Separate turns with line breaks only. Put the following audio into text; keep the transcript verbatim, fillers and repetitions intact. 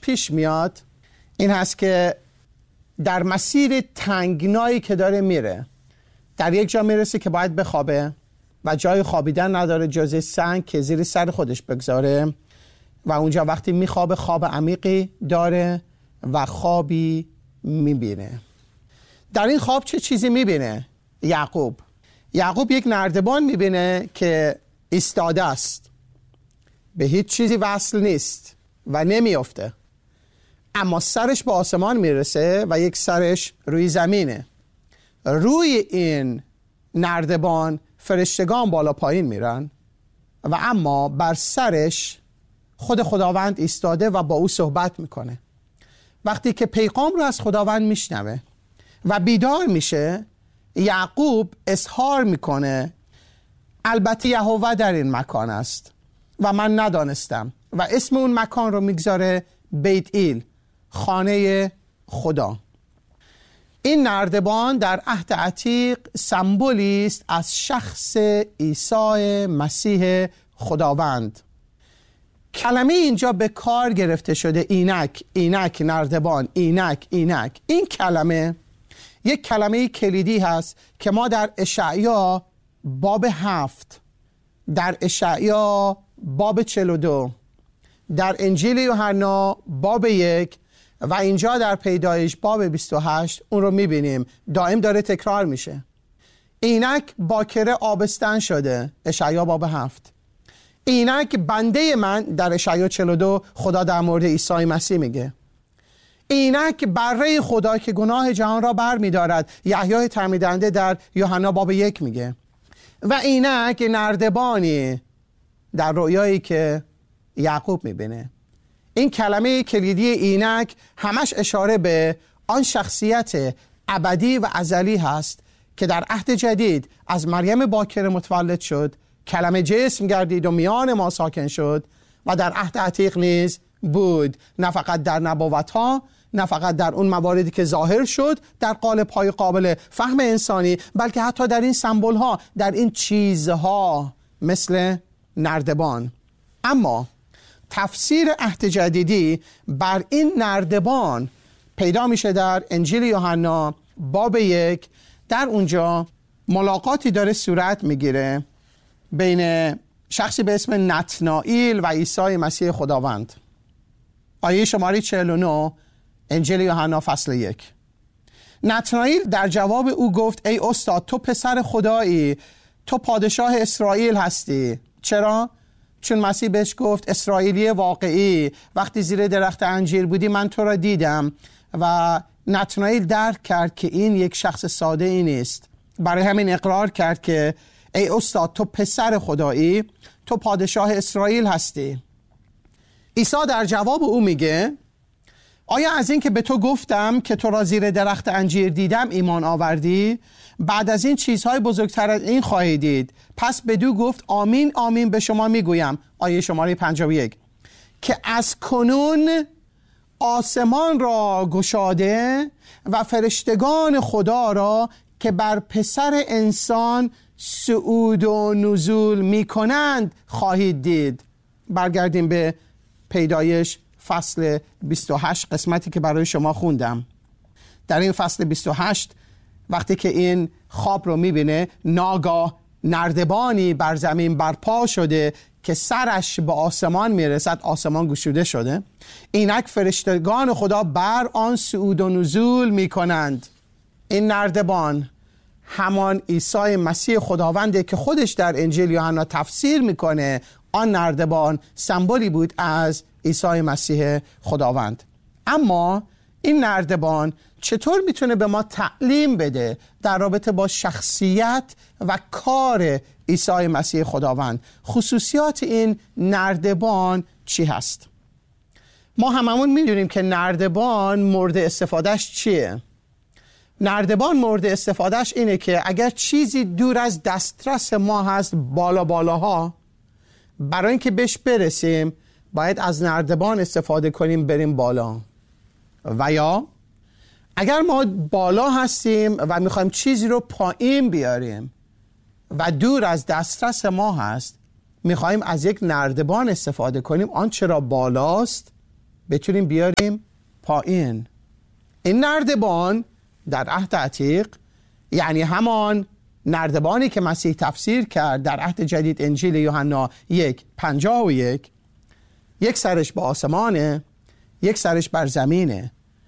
پیش میاد این هست که در مسیر تنگنایی که داره میره در یک جا میرسه که باید بخوابه و جای خوابیدن نداره جز سنگ که زیر سر خودش بگذاره و اونجا وقتی میخوابه خواب عمیقی داره و خوابی میبینه. در این خواب چه چیزی میبینه؟ یعقوب یعقوب یک نردبان میبینه که ایستاده است، به هیچ چیزی وصل نیست و نمیافته، اما سرش به آسمان میرسه و یک سرش روی زمینه. روی این نردبان فرشتگان بالا پایین میرن و اما بر سرش خود خداوند ایستاده و با او صحبت میکنه. وقتی که پیغام رو از خداوند میشنوه و بیدار میشه، یعقوب اظهار میکنه البته یهوه در این مکان است و من ندانستم و اسم اون مکان رو میگذاره بیت ایل، خانه خدا. این نردبان در عهد عتیق سمبولی است از شخص عیسی مسیح خداوند. کلمه اینجا به کار گرفته شده اینک، اینک نردبان، اینک، اینک. این کلمه یک کلمه کلیدی هست که ما در اشعیا باب هفت، در اشعیا باب چهل و دو، در انجیل یوحنا باب یک و اینجا در پیدایش باب بیست و هشت اون رو میبینیم دائم داره تکرار میشه. اینک باکره آبستن شده، اشعیا باب هفت. اینک بنده من، در اشعیا چهل و دو خدا در مورد عیسی مسیح میگه. اینک بره خدا که گناه جهان را بر میدارد، یحیای تعمیدنده در یوحنا باب یک میگه. و اینک نردبانی در رؤیایی که یعقوب میبینه. این کلمه کلیدی اینک همش اشاره به آن شخصیت ابدی و ازلی هست که در عهد جدید از مریم باکره متولد شد، کلمه جسم گردید و میان ما ساکن شد و در عهد عتیق نیز بود، نه فقط در نبوت‌ها، نه فقط در اون مواردی که ظاهر شد در قالب‌های قابل فهم انسانی، بلکه حتی در این سمبول‌ها، در این چیزها مثل نردبان. اما تفسیر عهد جدیدی بر این نردبان پیدا میشه در انجیل یوحنا باب یک. در اونجا ملاقاتی داره صورت میگیره بین شخصی به اسم نتنائیل و عیسی مسیح خداوند. آیه شماره چهل و نه انجیل یوحنا فصل یک. نتنائیل در جواب او گفت ای استاد، تو پسر خدایی، تو پادشاه اسرائیل هستی. چرا؟ چون مسیح بهش گفت اسرائیلی واقعی، وقتی زیر درخت انجیر بودی من تو را دیدم. و نتنائیل درک کرد که این یک شخص ساده ای نیست، برای همین اقرار کرد که ای استاد، تو پسر خدایی، تو پادشاه اسرائیل هستی. عیسی در جواب او میگه آیا از این که به تو گفتم که تو را زیر درخت انجیر دیدم ایمان آوردی؟ بعد از این چیزهای بزرگتر از این خواهی دید. پس بدو گفت آمین آمین به شما میگویم، آیه شماره پنجاه و یک، که از کنون آسمان را گشاده و فرشتگان خدا را که بر پسر انسان صعود و نزول میکنند خواهید دید. برگردیم به پیدایش فصل بیست و هشت، قسمتی که برای شما خوندم. در این فصل بیست و هشت وقتی که این خواب رو میبینه، ناگاه نردبانی بر زمین برپا شده که سرش به آسمان میرسد، آسمان گشوده شده. اینک فرشتگان خدا بر آن صعود و نزول میکنند. این نردبان همان عیسی مسیح خداونده که خودش در انجیل یوحنا تفسیر میکنه. آن نردبان سمبولی بود از عیسی مسیح خداوند. اما این نردبان چطور میتونه به ما تعلیم بده در رابطه با شخصیت و کار عیسی مسیح خداوند؟ خصوصیات این نردبان چی هست؟ ما هممون میدونیم که نردبان مورد استفادهش چیه؟ نردبان مورد استفادهش اینه که اگر چیزی دور از دسترس ما هست، بالا بالاها، برای اینکه بهش برسیم باید از نردبان استفاده کنیم بریم بالا. و یا اگر ما بالا هستیم و میخوایم چیزی رو پایین بیاریم و دور از دسترس ما هست، میخوایم از یک نردبان استفاده کنیم. آنچه را بالاست بتونیم بیاریم پایین. این نردبان در عهد عتیق یعنی همان نردبانی که مسیح تفسیر کرد در عهد جدید انجیل یوحنا یک پنجاه و یک، یک سرش به آسمانه، یک سرش بر زمینه.